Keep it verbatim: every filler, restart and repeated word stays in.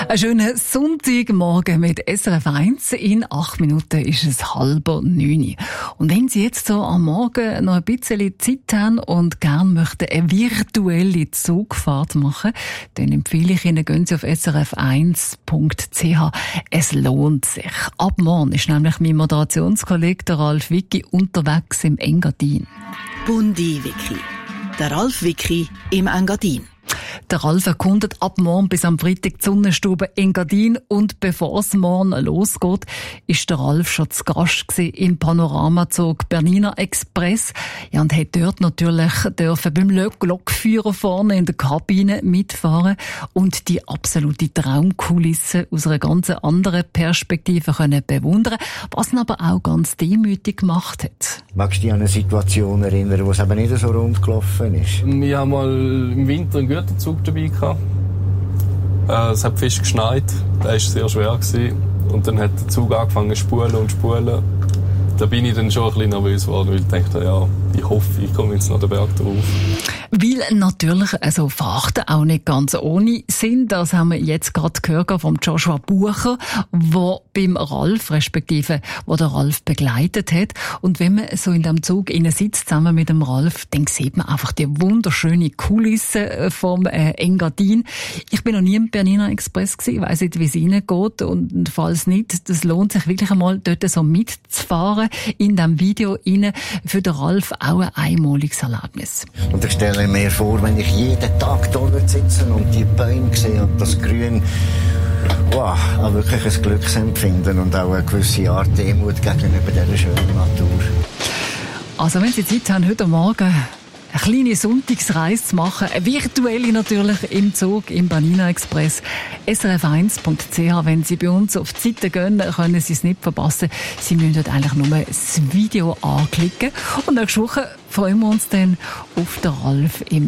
Einen schönen Sonntagmorgen mit S R F eins. In acht Minuten ist es halb neun. Und wenn Sie jetzt so am Morgen noch ein bisschen Zeit haben und gerne möchten eine virtuelle Zugfahrt machen, dann empfehle ich Ihnen, gehen Sie auf s r f eins punkt c h. Es lohnt sich. Ab morgen ist nämlich mein Moderationskollege der Ralf Wicki unterwegs im Engadin. Bundi-Wicki. Der Ralf Wicki im Engadin. Der Ralf erkundet ab morgen bis am Freitag die Sonnenstube Engadin, und bevor es morgen losgeht, ist der Ralf schon zu Gast gewesen im Panoramazug Bernina Express. Ja, und hat dort natürlich dürfen beim Lokführer vorne in der Kabine mitfahren und die absolute Traumkulisse aus einer ganz anderen Perspektive können bewundern, was ihn aber auch ganz demütig gemacht hat. Magst du dich an eine Situation erinnern, wo es eben nicht so rund gelaufen ist? Wir haben mal im Winter einen Güterzug dabei gehabt. Äh, es hat fest geschneit, der war sehr schwer gewesen. Und dann hat der Zug angefangen zu spulen und spulen. Da bin ich dann schon ein bisschen nervös geworden, weil ich dachte, ja, ich hoffe, ich komme jetzt noch den Berg drauf. Weil natürlich also Fahrten auch nicht ganz ohne sind. Das haben wir jetzt gerade gehört von Joshua Bucher, der beim Ralf, respektive, wo der Ralf begleitet hat. Und wenn man so in dem Zug innen sitzt, zusammen mit dem Ralf, dann sieht man einfach die wunderschöne Kulisse vom äh, Engadin. Ich bin noch nie im Bernina Express gewesen, weiss nicht, wie es reingeht. Und falls nicht, das lohnt sich wirklich einmal, dort so mitzufahren in dem Video rein. Für den Ralf auch ein einmaliges Erlebnis. Und ich stelle mir vor, wenn ich jeden Tag dort sitze und die Bäume sehe und das Grün, wow, auch wirklich ein Glücksempfinden und auch eine gewisse Art Demut gegenüber dieser schönen Natur. Also wenn Sie Zeit haben, heute Morgen eine kleine Sonntagsreise zu machen, eine virtuelle natürlich im Zug, im Bernina Express, s r f eins punkt c h. Wenn Sie bei uns auf die Seite gehen, können Sie es nicht verpassen. Sie müssen dort eigentlich nur das Video anklicken. Und nächste Woche freuen wir uns dann auf den Ralf im